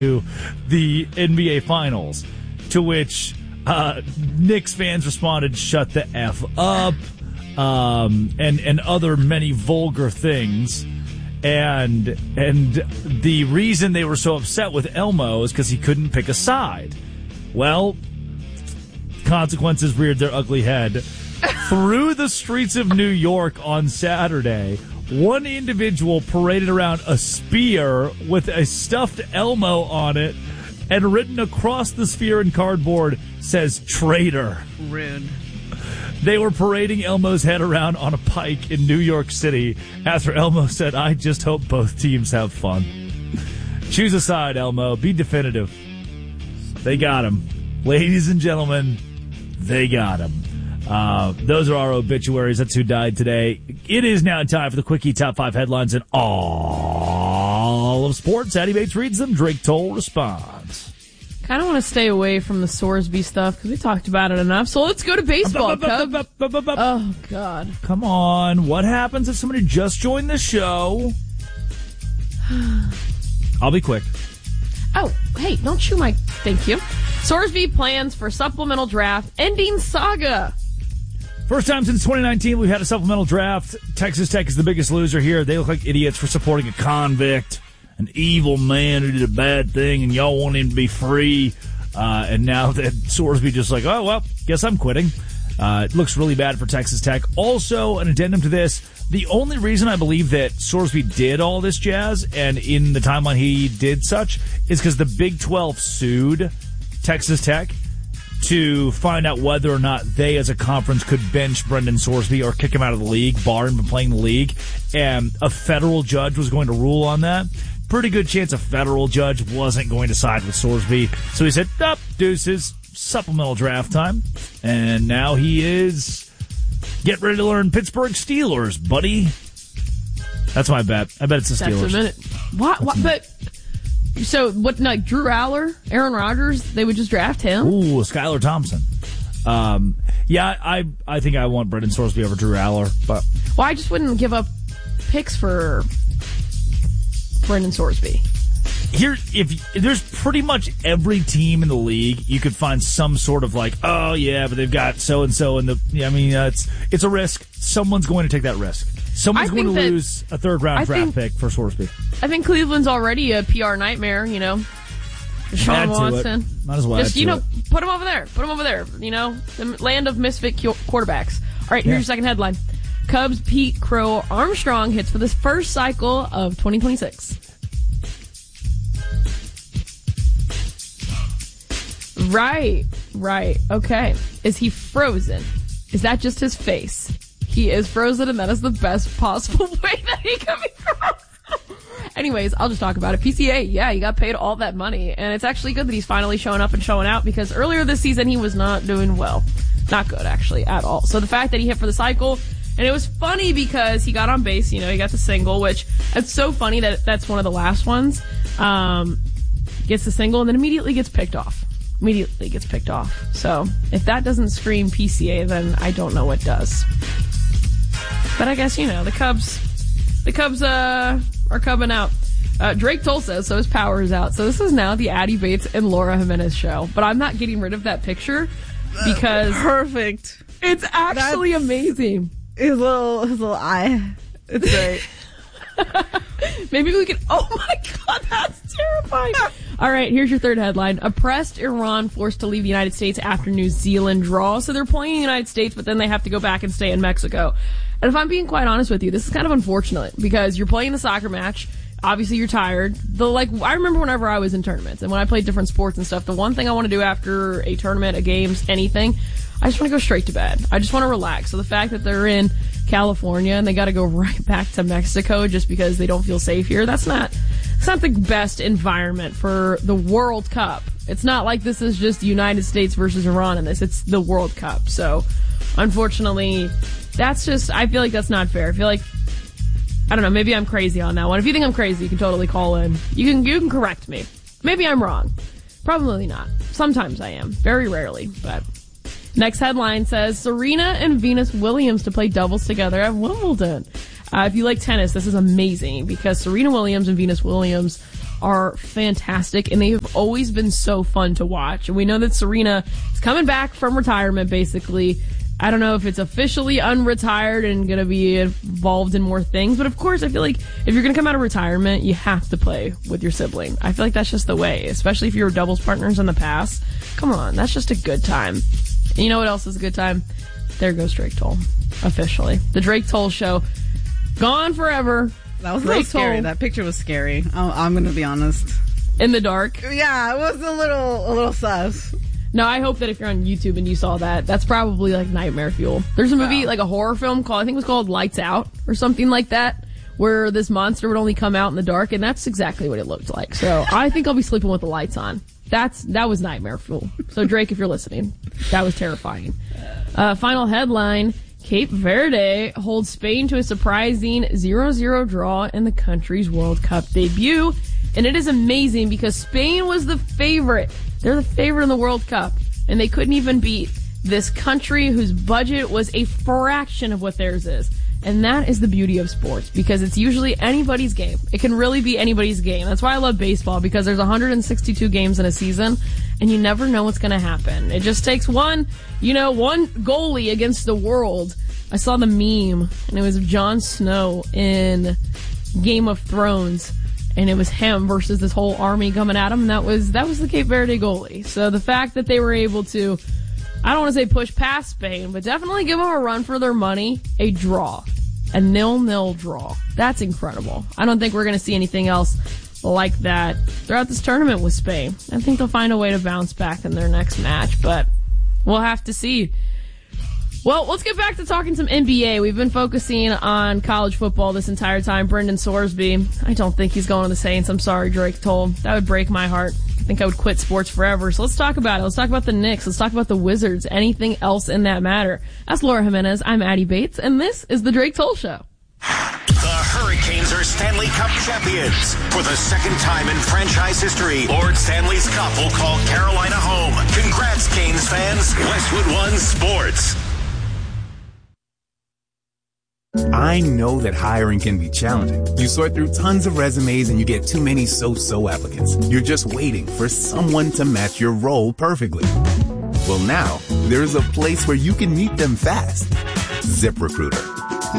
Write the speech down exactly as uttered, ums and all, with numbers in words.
to the N B A Finals, to which uh, Knicks fans responded, "Shut the F up," um, and, and other many vulgar things. And and the reason they were so upset with Elmo is because he couldn't pick a side. Well, consequences reared their ugly head. Through the streets of New York on Saturday, one individual paraded around a spear with a stuffed Elmo on it, and written across the sphere in cardboard says "traitor." Rude. They were parading Elmo's head around on a pike in New York City after Elmo said, "I just hope both teams have fun." Choose a side, Elmo. Be definitive. They got him. Ladies and gentlemen, they got him. Uh, those are our obituaries. That's who died today. It is now time for the Quickie Top five headlines in all of sports. Addie Bates reads them. Drake Toll responds. Kind of want to stay away from the Sorsby stuff because we talked about it enough. So let's go to baseball, Cub. Oh, God. Come on. What happens if somebody just joined the show? I'll be quick. Oh, hey, don't chew my... Thank you. Sorsby plans for supplemental draft ending saga. First time since twenty nineteen we've had a supplemental draft. Texas Tech is the biggest loser here. They look like idiots for supporting a convict, an evil man who did a bad thing, and y'all want him to be free. Uh, and now that Sorsby just like, oh, well, guess I'm quitting. Uh, it looks really bad for Texas Tech. Also, an addendum to this, the only reason I believe that Sorsby did all this jazz, and in the timeline he did such, is because the Big twelve sued Texas Tech to find out whether or not they as a conference could bench Brendan Sorsby or kick him out of the league, bar him from playing the league. And a federal judge was going to rule on that. Pretty good chance a federal judge wasn't going to side with Sorsby. So he said, up, deuces, supplemental draft time. And now he is, get ready to learn Pittsburgh Steelers, buddy. That's my bet. I bet it's the Steelers. That's a minute. What? what but... So, what, like, Drew Aller, Aaron Rodgers, they would just draft him? Ooh, Skylar Thompson. Um, yeah, I I think I want Brendan Sorsby over Drew Aller, but... Well, I just wouldn't give up picks for Brendan Sorsby. Here, if there's pretty much every team in the league, you could find some sort of like, oh, yeah, but they've got so-and-so in the... Yeah, I mean, uh, it's it's a risk. Someone's going to take that risk. Someone's going to lose a third-round draft pick for Sorsby. I think Cleveland's already a P R nightmare, you know. Deshaun Watson. Might as well Just, add you to know, it. put him over there. Put him over there. You know, the land of misfit quarterbacks. All right, here's Yeah. your second headline. Cubs Pete Crow Armstrong hits for this first cycle of twenty twenty-six. Right, right. Okay. Is he frozen? Is that just his face? He is frozen, and that is the best possible way that he can be frozen. Anyways, I'll just talk about it. P C A, yeah, he got paid all that money, and it's actually good that he's finally showing up and showing out because earlier this season he was not doing well. Not good, actually, at all. So the fact that he hit for the cycle, and it was funny because he got on base, you know, he got the single, which it's so funny that that's one of the last ones. Um, gets the single and then immediately gets picked off. Immediately gets picked off. So if that doesn't scream P C A, then I don't know what does. But I guess, you know, the Cubs, the Cubs, uh, are coming out. Uh, Drake Toll says, so his power is out. So this is now the Addie Bates and Laura Jimenez show. But I'm not getting rid of that picture because... Perfect. It's actually That's amazing. His little, his little eye. It's great. Maybe we could... Oh my God, that's terrifying. All right, here's your third headline. Oppressed Iran forced to leave the United States after New Zealand draw. So they're playing in the United States, but then they have to go back and stay in Mexico. And if I'm being quite honest with you, this is kind of unfortunate because you're playing a soccer match. Obviously, you're tired. The like, I remember whenever I was in tournaments and when I played different sports and stuff, the one thing I want to do after a tournament, a games, anything, I just want to go straight to bed. I just want to relax. So the fact that they're in California and they got to go right back to Mexico just because they don't feel safe here, that's not, it's not the best environment for the World Cup. It's not like this is just United States versus Iran in this. It's the World Cup. So, unfortunately, that's just, I feel like that's not fair. I feel like, I don't know, maybe I'm crazy on that one. If you think I'm crazy, you can totally call in. You can, you can correct me. Maybe I'm wrong. Probably not. Sometimes I am. Very rarely, but... Next headline says, Serena and Venus Williams to play doubles together at Wimbledon. Uh, if you like tennis, this is amazing because Serena Williams and Venus Williams are fantastic, and they have always been so fun to watch. And we know that Serena is coming back from retirement, basically. I don't know if it's officially unretired and going to be involved in more things, but of course, I feel like if you're going to come out of retirement, you have to play with your sibling. I feel like that's just the way, especially if you were doubles partners in the past. Come on, that's just a good time. And you know what else is a good time? There goes Drake Toll. Officially. The Drake Toll Show. Gone forever. That was a Drake little scary. Toll. That picture was scary. I'm, I'm going to be honest. In the dark. Yeah, it was a little, a little sus. No, I hope that if you're on YouTube and you saw that, that's probably like nightmare fuel. There's a movie, Wow. like a horror film called, I think it was called Lights Out or something like that, where this monster would only come out in the dark, and that's exactly what it looked like. So I think I'll be sleeping with the lights on. That's, that was nightmare fuel. So Drake, if you're listening, that was terrifying. Uh, final headline, Cape Verde holds Spain to a surprising zero zero draw in the country's World Cup debut. And it is amazing because Spain was the favorite. They're the favorite in the World Cup. And they couldn't even beat this country whose budget was a fraction of what theirs is. And that is the beauty of sports, because it's usually anybody's game. It can really be anybody's game. That's why I love baseball, because there's one hundred sixty-two games in a season, and you never know what's going to happen. It just takes one, you know, one goalie against the world. I saw the meme, and it was Jon Snow in Game of Thrones. And it was him versus this whole army coming at him, and that was that was the Cape Verde goalie. So the fact that they were able to, I don't want to say push past Spain, but definitely give them a run for their money, a draw, a nil-nil draw. That's incredible. I don't think we're going to see anything else like that throughout this tournament with Spain. I think they'll find a way to bounce back in their next match, but we'll have to see. Well, let's get back to talking some N B A. We've been focusing on college football this entire time. Brendan Sorsby, I don't think he's going to the Saints. I'm sorry, Drake Toll. That would break my heart. I think I would quit sports forever. So let's talk about it. Let's talk about the Knicks. Let's talk about the Wizards. Anything else in that matter? That's Laura Jimenez. I'm Addie Bates, and this is the Drake Toll Show. The Hurricanes are Stanley Cup champions. For the second time in franchise history, Lord Stanley's Cup will call Carolina home. Congrats, Canes fans. Westwood One Sports. I know that hiring can be challenging. You sort through tons of resumes and you get too many so-so applicants. You're just waiting for someone to match your role perfectly. Well, now there's a place where you can meet them fast. ZipRecruiter.